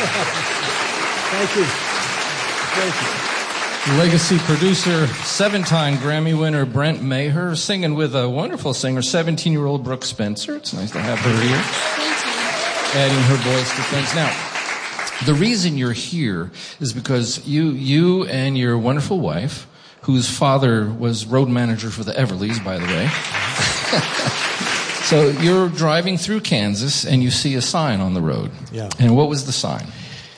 Thank you. Thank you. Legacy producer, 7-time Grammy winner Brent Maher, singing with a wonderful singer, 17-year-old Brooke Spencer. It's nice to have her here. Thank you. Adding her voice to things. Now, the reason you're here is because you and your wonderful wife, whose father was road manager for the Everlys, by the way. So you're driving through Kansas and you see a sign on the road. Yeah. And what was the sign?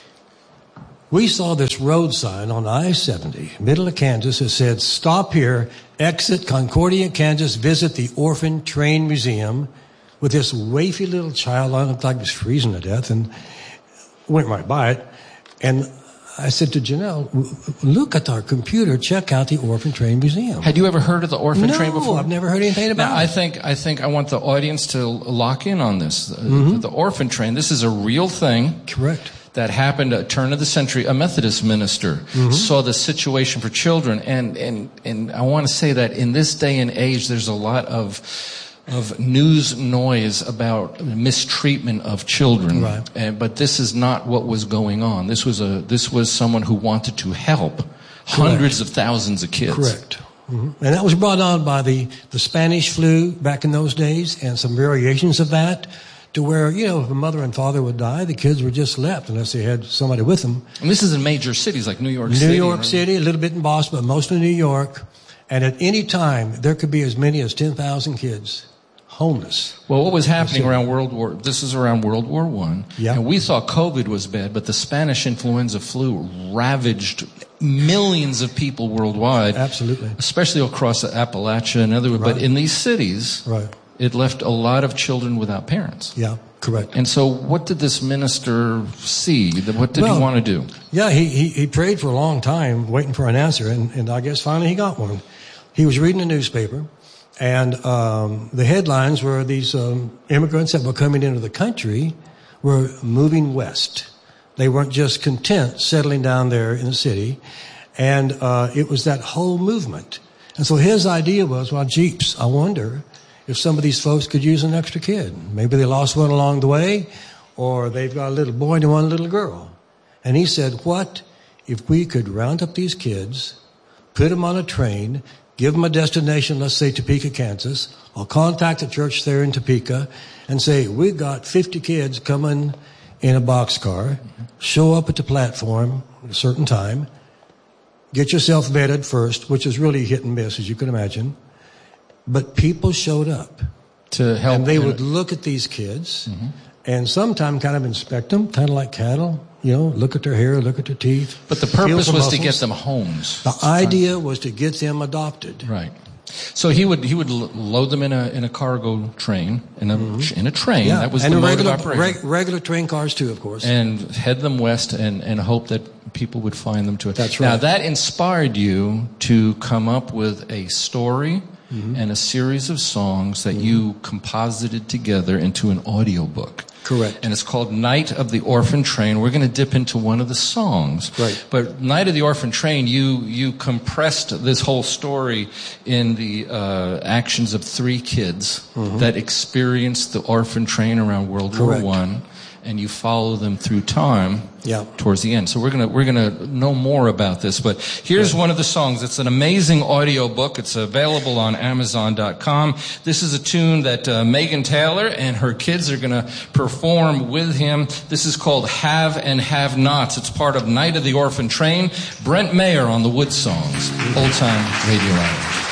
We saw this road sign on I-70, middle of Kansas. It said, "Stop here, exit Concordia, Kansas, visit the Orphan Train Museum," with this wafy little child on it, looked like he was freezing to death, and went right by it. And I said to Janelle, "Look at our computer, check out the Orphan Train Museum." Had you ever heard of the Orphan Train before? No, I've never heard anything about now, it. I think I want the audience to lock in on this. The Orphan Train, this is a real thing. Correct. That happened at the turn of the century. A Methodist minister saw the situation for children, and I want to say that in this day and age, there's a lot of news noise about mistreatment of children. Right. But this is not what was going on. This was someone who wanted to help hundreds of thousands of kids. Correct. And that was brought on by the Spanish flu back in those days, and some variations of that, to where, if a mother and father would die, the kids were just left unless they had somebody with them. And this is in major cities like New York City. New York City, a little bit in Boston, but mostly New York. And at any time, there could be as many as 10,000 kids homeless. Well, what was happening around this is around World War I. Yeah. And we thought COVID was bad, but the Spanish influenza flu ravaged millions of people worldwide. Absolutely. Especially across Appalachia and other, but in these cities, it left a lot of children without parents. Yeah, correct. And so what did this minister see? What did he want to do? Yeah, he prayed for a long time, waiting for an answer, and I guess finally he got one. He was reading a newspaper, and the headlines were these immigrants that were coming into the country were moving west. They weren't just content settling down there in the city, and it was that whole movement. And so his idea was, well, jeeps, I wonder if some of these folks could use an extra kid. Maybe they lost one along the way, or they've got a little boy and one little girl. And he said, what if we could round up these kids, put them on a train, give them a destination, let's say Topeka, Kansas. I'll contact the church there in Topeka and say, we've got 50 kids coming in a boxcar. Show up at the platform at a certain time. Get yourself vetted first, which is really hit and miss, as you can imagine. But people showed up to help, and they would look at these kids and sometimes kind of inspect them, kind of like cattle. Look at their hair, look at their teeth. But the purpose was to get them homes. The idea was to get them adopted. Right. So he would load them in a cargo train in a train. Yeah. That was and the mode of operation. Regular train cars too, of course. And head them west and hope that people would find them to it. That's right. Now that inspired you to come up with a story and a series of songs that you composited together into an audiobook. Correct. And it's called Night of the Orphan Train. We're going to dip into one of the songs. Right. But Night of the Orphan Train, you compressed this whole story in the actions of 3 kids that experienced the orphan train around World War I, and you follow them through time towards the end. So we're gonna know more about this. But here's one of the songs. It's an amazing audio book. It's available on Amazon.com. This is a tune that Megan Taylor and her kids are gonna perform with him. This is called Have and Have Nots. It's part of Night of the Orphan Train. Brent Maher on the Wood Songs, Old Time Radio Hour.